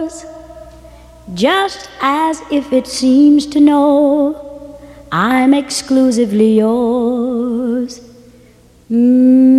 yours, just as if it seems to know I'm exclusively yours.